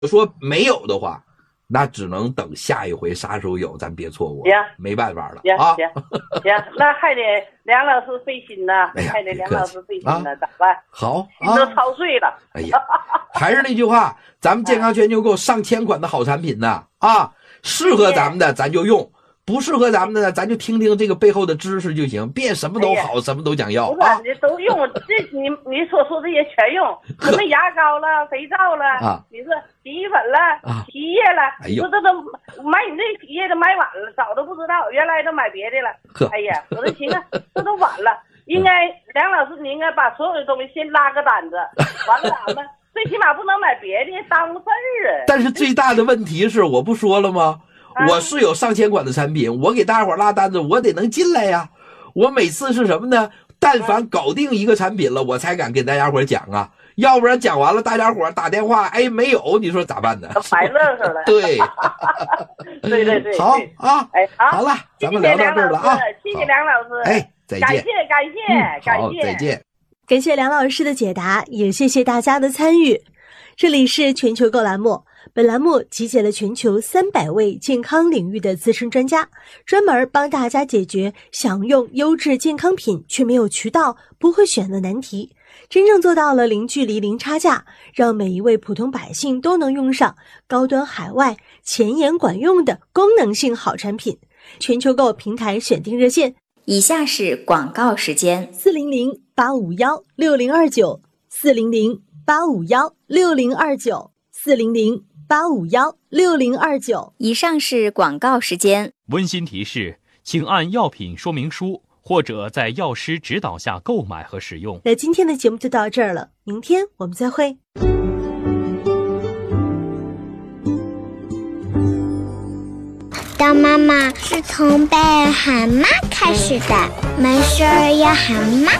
说没有的话，那只能等下一回啥时候有，咱别错过，没办法了啊。 行，那还得梁老师费心呢，还得梁老师费心呢，咋办？ 好， 心都操碎了。 哎呀，还是那句话，咱们健康全球购上千款的好产品呢啊，适合咱们的咱就用。不适合咱们的呢，咱就听听这个背后的知识就行，别什么都好，什么都想要啊！你都用，这你所说这些全用，什么牙膏了、肥皂了，你说洗衣粉了、洗衣液了，你说这都买你这洗衣液都买晚了，早都不知道，原来都买别的了。哎呀，我这寻思这都晚了，应该梁老师你应该把所有的东西先拉个单子，完了咱们最起码不能买别的，耽误事儿啊。 但是最大的问题是，我不说了吗？我是有上千款的产品，我给大伙拉单子，我得能进来呀。我每次是什么呢？但凡搞定一个产品了，我才敢给大家伙讲啊，要不然讲完了，大家伙打电话，哎，没有，你说咋办呢？ 白乐呵了。 对， 对。 好啊， 哎， 好了，咱们聊到这儿了啊。 谢谢梁老师， 哎，再见。 感谢， 再见。 感谢梁老师的解答，也谢谢大家的参与。这里是全球购栏目。本栏目集结了全球300位健康领域的资深专家，专门帮大家解决想用优质健康品却没有渠道、不会选的难题，真正做到了零距离、零差价，让每一位普通百姓都能用上高端海外、前沿管用的功能性好产品。全球购平台选定热线： 以下是广告时间，400-851-6029，400-851-6029，400-851-6029。以上是广告时间。 温馨提示，请按药品说明书或者在药师指导下购买和使用。 那今天的节目就到这儿了，明天我们再会。 当妈妈是从被喊妈开始的，没事儿要喊妈。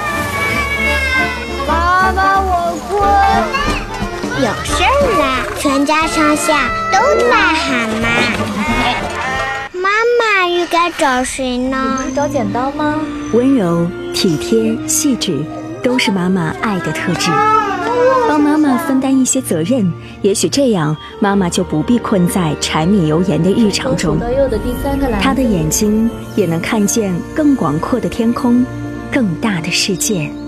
妈妈，我困。有事儿啦，全家上下都在喊妈。妈妈又该找谁呢？ 你不是找剪刀吗？ 温柔、体贴、细致，都是妈妈爱的特质。帮妈妈分担一些责任，也许这样妈妈就不必困在柴米油盐的日常中。她的眼睛也能看见更广阔的天空，更大的世界。